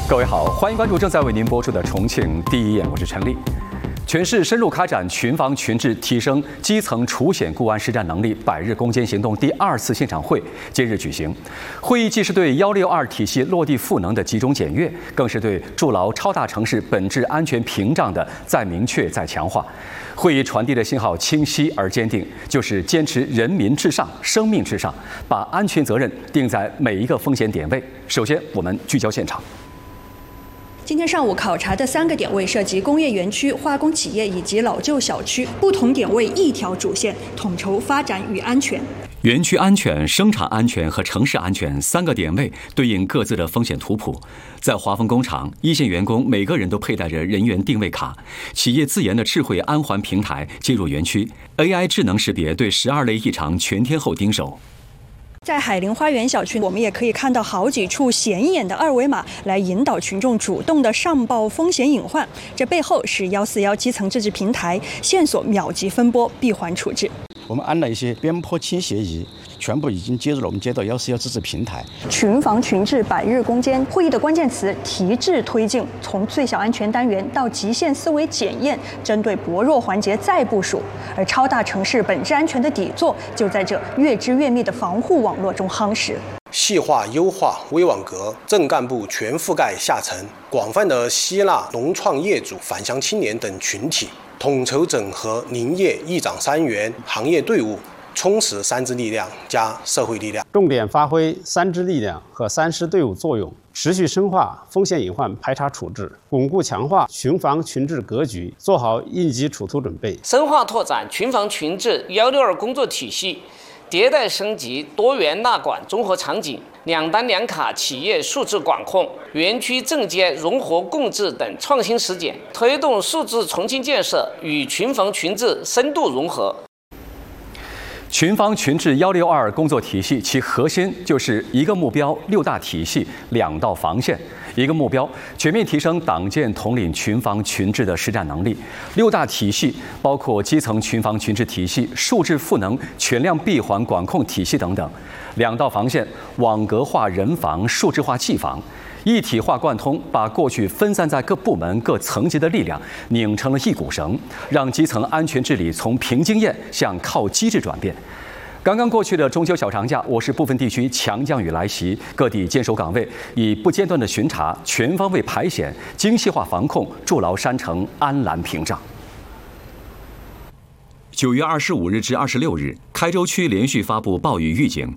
各位好，欢迎关注正在为您播出的《重庆第一眼》，我是陈丽。全市深入开展群防群治，提升基层除险固安实战能力100日攻坚行动第2次现场会今日举行。会议既是对162体系落地赋能的集中检阅，更是对筑牢超大城市本质安全屏障的再明确、再强化。会议传递的信号清晰而坚定，就是坚持人民至上、生命至上，把安全责任定在每一个风险点位。首先，我们聚焦现场。 今天上午考察的3个点位涉及工业园区、化工企业以及老旧小区，不同点位一条主线，统筹发展与安全。 园区安全、生产安全和城市安全3个点位对应各自的风险图谱。在华丰工厂，一线员工每个人都佩戴着人员定位卡，企业自研的智慧安环平台进入园区 ，AI 智能识别对12类异常全天候盯守。 在海陵花园小区，我们也可以看到好几处显眼的2维码，来引导群众主动的上报风险隐患。这背后是141基层自治平台，线索秒级分拨，闭环处置。 我们安了一些边坡倾斜仪，全部已经接入了我们街道141自治平台。 群防群治100日攻坚，会议的关键词提质推进，从最小安全单元到极限思维检验，针对薄弱环节再部署。而超大城市本质安全的底座，就在这越织越密的防护网络中夯实。 细化优化微网格，正干部全覆盖下层，广泛的吸纳农创业主、返乡青年等群体。统筹整合林业一长3元行业队伍，充实3支力量加社会力量， 重点发挥3支力量和3师队伍作用，持续深化风险隐患排查处置，巩固强化群防群治格局，做好应急处突准备， 深化拓展群防群治162工作体系，迭代升级多元纳管综合场景、2单2卡企业数字管控、园区正街融合共治等创新实践，推动数字重庆建设与群防群治深度融合。 群防群治162工作体系，其核心就是一个目标6大体系2道防线，一个目标全面提升党建统领群防群治的实战能力。6大体系包括基层群防群治体系、数字赋能全量闭环管控体系等等。2道防线网格化人防、数字化技防。一体化贯通，把过去分散在各部门、各层级的力量拧成了一股绳，让基层安全治理从凭经验向靠机制转变。刚刚过去的中秋小长假，我市部分地区强降雨来袭，各地坚守岗位，以不间断的巡查、全方位排险、精细化防控，筑牢山城安澜屏障。9月25日至26日，开州区连续发布暴雨预警，